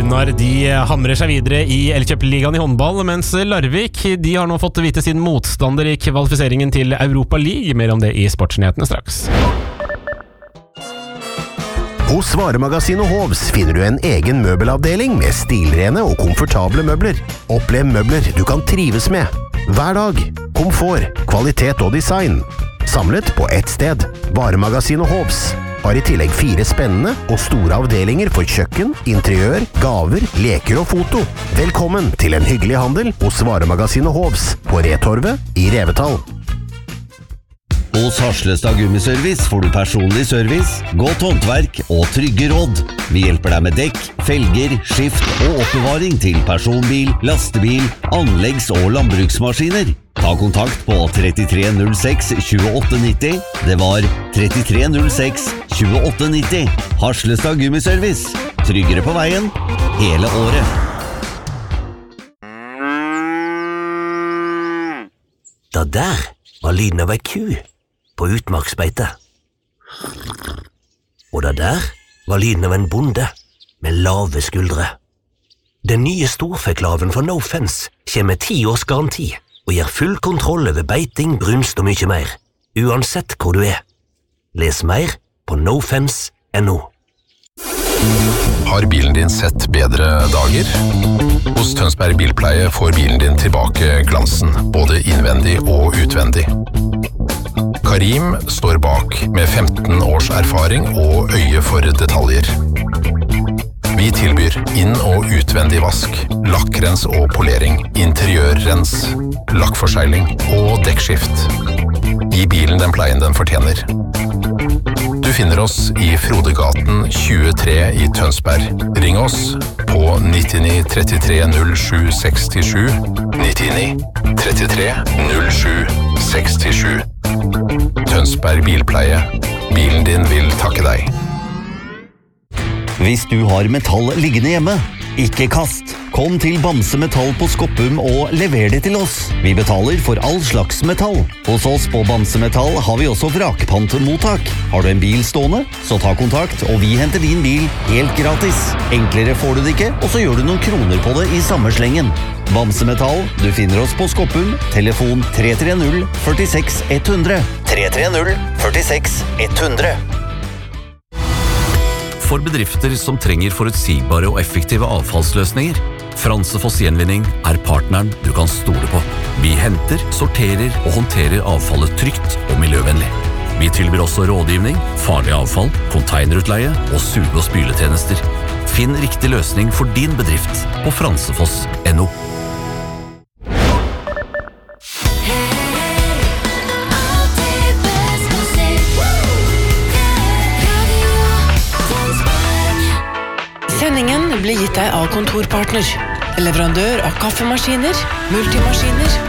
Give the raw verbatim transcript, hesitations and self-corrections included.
Hamnar, de hamrer seg videre i Elkjøp-ligaen i håndball, mens Larvik, de har nå fått vite sin motstander i kvalifiseringen til Europa League. Mer om det i Sportsnyhetene straks. Hos Varemagasinet Hovs finner du en egen møbelavdeling med stilrene og komfortable møbler. Opplev møbler du kan trives med. Hver dag. Komfort, kvalitet og design. Samlet på ett sted. Varemagasinet Hovs har i tillegg fire spennende og store avdelinger for kjøkken, interiør, gaver, leker og foto. Velkommen til en hyggelig handel hos Varemagasinet Hovs på Retorvet i Revetal. Hos Harslestad Gummiservice får du personlig service, godt håndverk og trygge råd. Vi hjelper deg med dekk, felger, skift og oppbevaring til personbil, lastebil, anleggs- og landbruksmaskiner. Ta kontakt på trettitre null seks tjueåtte nitti. Det var trettitre null seks tjueåtte nitti. Harslestad Gummiservice. Tryggere på veien hele året. Da der var lyden av ei ku på utmarksbeite. Og da der var lyden av en bonde med lave skuldre. Den nye storfeklaven fra No Fence kommer med ti års garanti og gir full kontroll over beiting, brunst og mye mer, uansett hvor du er. Les mer på nofence punktum no. Har bilen din sett bedre dager? Hos Tønsberg Bilpleie får bilen din tilbake glansen, både innvendig og utvendig. Karim står bak med femten års erfaring og øye for detaljer. Vi tilbyr inn- og utvendig vask, lakkrens og polering, interiørrens, lakkforsegling og dekkskift. Gi bilen den pleien den fortjener. Du finner oss i Frodegaten tjuetre i Tønsberg. Ring oss på nittini trettitre null sju sekstisju, nittini trettitre null sju sekstisju. Tønsberg Bilpleie. Bilen din vil takke deg. Hvis du har metall liggende hjemme, ikke kast. Kom til Bamse Metall på Skoppum og lever det til oss. Vi betaler for all slags metall. Hos oss på Bamse Metall har vi også vrakpantmottak. Har du en bil stående, så ta kontakt, og vi henter din bil helt gratis. Enklere får du det ikke, og så gjør du noen kroner på det i samme slengen. Bamse Metall, du finner oss på Skoppum, telefon tre tre null førtiseks ett hundre. tre tre null førtiseks ett hundre. For bedrifter som trenger forutsigbare og effektive avfallsløsninger, Fransefoss Gjenvinning er partneren du kan stole på. Vi henter, sorterer og håndterer avfallet trygt og miljøvennlig. Vi tilbyr også rådgivning, farlig avfall, containerutleie og suge- og spyletjenester. Finn riktig løsning for din bedrift på fransefoss punktum no. Sendingen blir gitt deg av Kontorpartner, leverandør av kaffemaskiner, multimaskiner